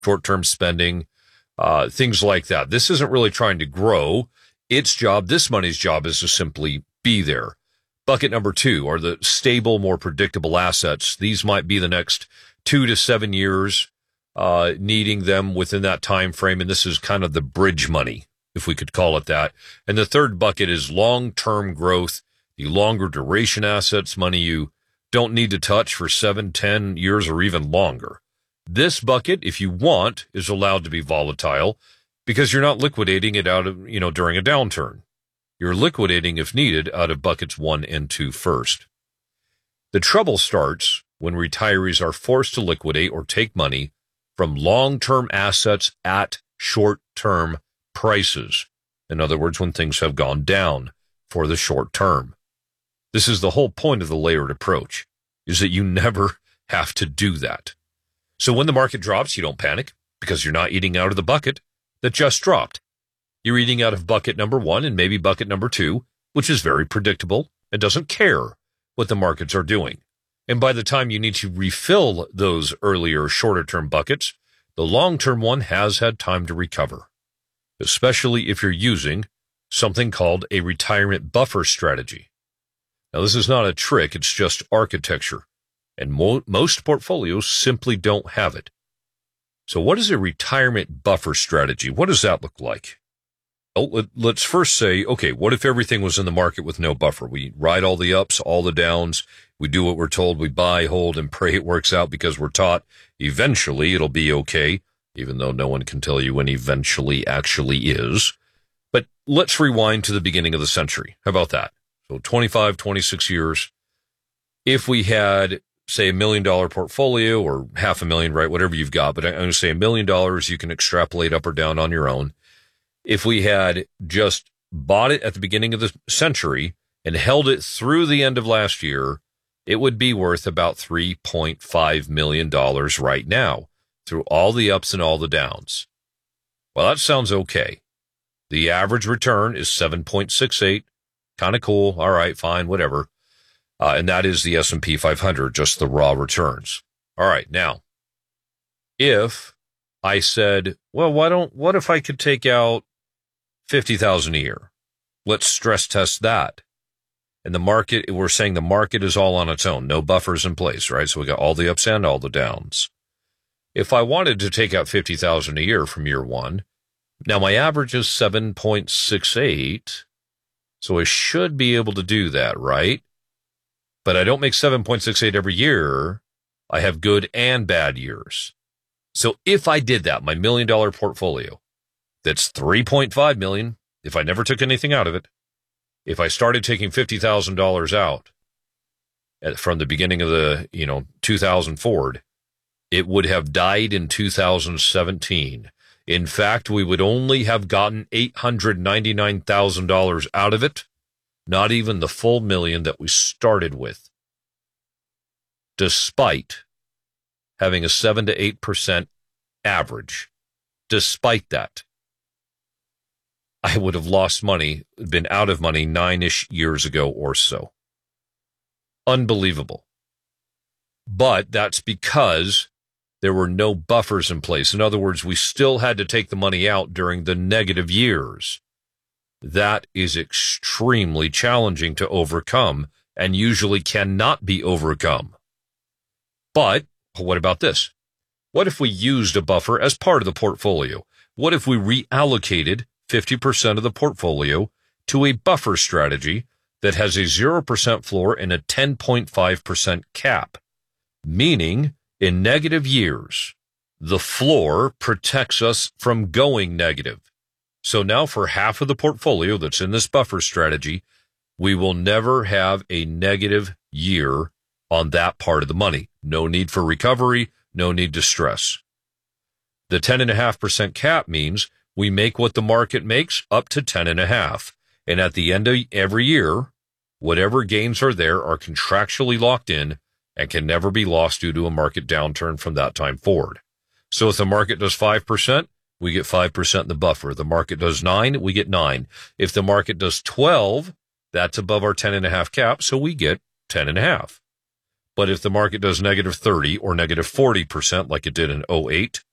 short-term spending, things like that. This isn't really trying to grow. This money's job is to simply be there. Bucket number 2 are the stable, more predictable assets. These might be the next 2 to 7 years, needing them within that time frame. And this is kind of the bridge money, if we could call it that. And the third bucket is long-term growth, the longer duration assets, money you don't need to touch for 7, 10 years or even longer. This bucket, if you want, is allowed to be volatile because you're not liquidating it out of, during a downturn. You're liquidating, if needed, out of buckets 1 and 2 first. The trouble starts when retirees are forced to liquidate or take money from long-term assets at short-term prices. In other words, when things have gone down for the short term. This is the whole point of the layered approach, is that you never have to do that. So when the market drops, you don't panic because you're not eating out of the bucket that just dropped. You're eating out of bucket number 1 and maybe bucket number 2, which is very predictable and doesn't care what the markets are doing. And by the time you need to refill those earlier shorter-term buckets, the long-term one has had time to recover, especially if you're using something called a retirement buffer strategy. Now, this is not a trick, it's just architecture, and most portfolios simply don't have it. So what is a retirement buffer strategy? What does that look like? Well, let's first say, okay, what if everything was in the market with no buffer? We ride all the ups, all the downs, we do what we're told, we buy, hold, and pray it works out because we're taught eventually it'll be okay, even though no one can tell you when eventually actually is. But let's rewind to the beginning of the century. How about that? So 25, 26 years. If we had, say, $1 million portfolio or $500,000, right, whatever you've got, but I'm going to say $1 million, you can extrapolate up or down on your own. If we had just bought it at the beginning of the century and held it through the end of last year, it would be worth about $3.5 million right now through all the ups and all the downs. Well, that sounds okay. The average return is 7.68. Kind of cool. All right, fine, whatever. And that is the S&P 500, just the raw returns. All right, now, if I said, well, what if I could take out $50,000 a year? Let's stress test that. And the market, we're saying the market is all on its own, no buffers in place, right? So we got all the ups and all the downs. If I wanted to take out $50,000 a year from year 1, now my average is 7.68, so I should be able to do that, right? But I don't make 7.68 every year. I have good and bad years. So if I did that, my $1 million portfolio, that's $3.5 million, if I never took anything out of it, if I started taking $50,000 out from the beginning of the, 2000 forward, it would have died in 2017. In fact, we would only have gotten $899,000 out of it, not even the full $1 million that we started with, despite having a 7 to 8% average. Despite that, I would have lost money, been out of money 9-ish years ago or so. Unbelievable. But that's because there were no buffers in place. In other words, we still had to take the money out during the negative years. That is extremely challenging to overcome and usually cannot be overcome. But what about this? What if we used a buffer as part of the portfolio? What if we reallocated 50% of the portfolio to a buffer strategy that has a 0% floor and a 10.5% cap? Meaning, in negative years, the floor protects us from going negative. So now for half of the portfolio that's in this buffer strategy, we will never have a negative year on that part of the money. No need for recovery, no need to stress. The 10.5% cap means we make what the market makes up to 10.5. And at the end of every year, whatever gains are there are contractually locked in and can never be lost due to a market downturn from that time forward. So if the market does 5%, we get 5% in the buffer. The market does 9, we get 9. If the market does 12, that's above our 10.5 cap, so we get 10.5. But if the market does negative 30 or negative 40%, like it did in 08,